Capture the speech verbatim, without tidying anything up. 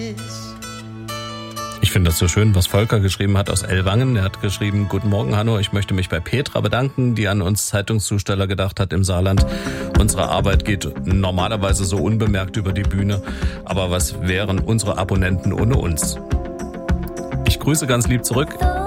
Ich finde das so schön, was Volker geschrieben hat aus Ellwangen. Er hat geschrieben: Guten Morgen, Hanno. Ich möchte mich bei Petra bedanken, die an uns Zeitungszusteller gedacht hat im Saarland. Unsere Arbeit geht normalerweise so unbemerkt über die Bühne. Aber was wären unsere Abonnenten ohne uns? Ich grüße ganz lieb zurück.